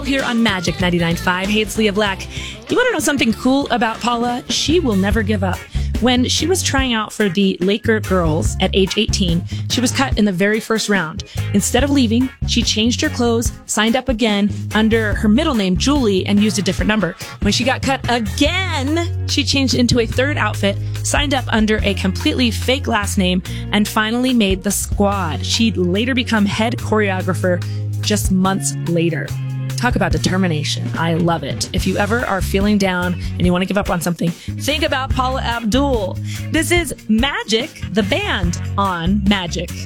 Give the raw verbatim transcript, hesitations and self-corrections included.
here on Magic ninety-nine point five. Hey, it's Leah Black. You want to know something cool about Paula? She will never give up. When she was trying out for the Laker girls at age eighteen, she was cut in the very first round. Instead of leaving, she changed her clothes, signed up again under her middle name, Julie, and used a different number. When she got cut again, she changed into a third outfit, signed up under a completely fake last name, and finally made the squad. She'd later become head choreographer just months later. Talk about determination. I love it. If you ever are feeling down and you want to give up on something, think about Paula Abdul. This is Magic, the band on Magic.